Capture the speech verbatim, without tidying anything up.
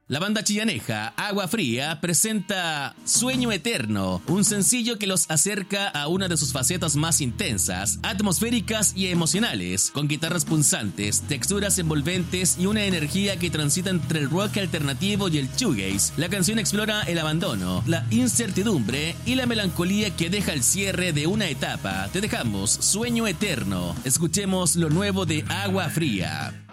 La banda chillaneja Agua Fría presenta Sueño Eterno, un sencillo que los acerca a una de sus facetas más intensas, atmosféricas y emocionales, con guitarras punzantes, texturas envolventes y una energía que transita entre el rock alternativo y el shoegaze. La canción explora el abandono, la incertidumbre y la melancolía que deja el cierre de una etapa. Te dejamos Sueño Eterno. Escuchemos lo nuevo de Agua Fría.